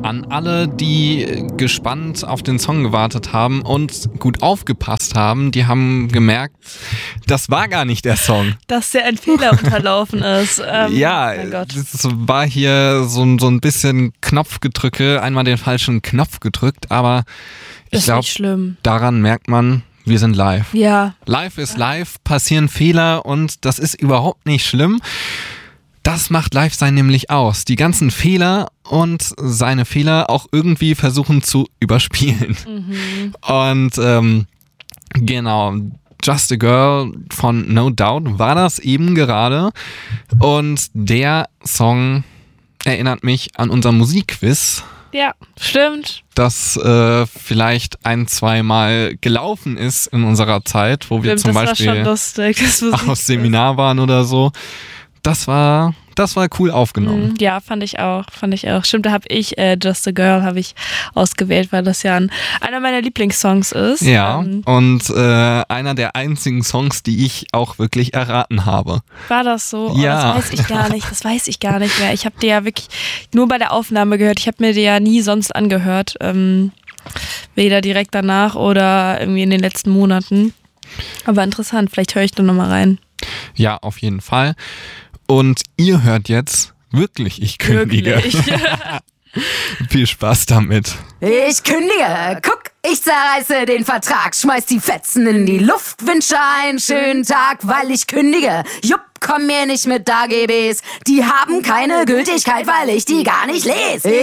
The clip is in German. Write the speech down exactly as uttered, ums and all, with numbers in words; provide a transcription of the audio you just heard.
An alle, die gespannt auf den Song gewartet haben und gut aufgepasst haben, die haben gemerkt, das war gar nicht der Song. Dass dir ein Fehler unterlaufen ist. Ähm, ja, mein Gott. Das war hier so, so ein bisschen Knopfgedrücke, einmal den falschen Knopf gedrückt, aber ich glaube, daran merkt man, wir sind live. Ja. Live ist live, passieren Fehler und das ist überhaupt nicht schlimm. Das macht Live-Sein nämlich aus. Die ganzen Fehler und seine Fehler auch irgendwie versuchen zu überspielen. Mhm. Und ähm, genau, Just a Girl von No Doubt war das eben gerade. Und der Song erinnert mich an unser Musikquiz. Ja, stimmt. Das äh, vielleicht ein, zwei Mal gelaufen ist in unserer Zeit, wo wir stimmt, zum Beispiel war schon lustig, das aus Seminar waren oder so. Das war, das war cool aufgenommen. Ja, fand ich auch, fand ich auch. Stimmt, da habe ich äh, Just a Girl habe ich ausgewählt, weil das ja ein, einer meiner Lieblingssongs ist. Ja, ähm, und äh, einer der einzigen Songs, die ich auch wirklich erraten habe. War das so? Oh, ja. Das weiß ich gar nicht, das weiß ich gar nicht mehr. Ich habe dir ja wirklich nur bei der Aufnahme gehört. Ich habe mir die ja nie sonst angehört. Ähm, weder direkt danach oder irgendwie in den letzten Monaten. Aber interessant, vielleicht höre ich da nochmal rein. Ja, auf jeden Fall. Und ihr hört jetzt wirklich, ich kündige. Wirklich? Viel Spaß damit. Ich kündige, guck, ich zerreiße den Vertrag, schmeiß die Fetzen in die Luft, wünsche einen schönen Tag, weil ich kündige. Jupp, komm mir nicht mit A G Bs, die haben keine Gültigkeit, weil ich die gar nicht lese.